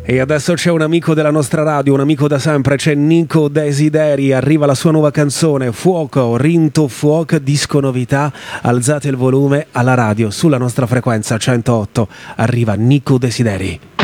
E adesso c'è un amico della nostra radio, un amico da sempre, c'è Nico Desideri, arriva la sua nuova canzone, Fuoco, Rinto Fuoc, disco novità, alzate il volume alla radio, sulla nostra frequenza 108, arriva Nico Desideri.